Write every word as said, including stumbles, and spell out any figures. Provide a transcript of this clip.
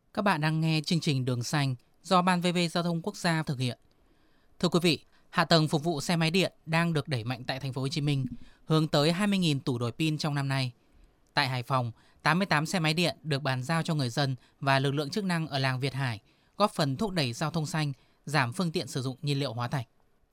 Các bạn đang nghe chương trình Đường Xanh do Ban vê vê Giao thông Quốc gia thực hiện. Thưa quý vị, hạ tầng phục vụ xe máy điện đang được đẩy mạnh tại thành phố Hồ Chí Minh, hướng tới hai mươi nghìn tủ đổi pin trong năm nay. Tại Hải Phòng, tám mươi tám xe máy điện được bàn giao cho người dân và lực lượng chức năng ở làng Việt Hải, góp phần thúc đẩy giao thông xanh, giảm phương tiện sử dụng nhiên liệu hóa thạch.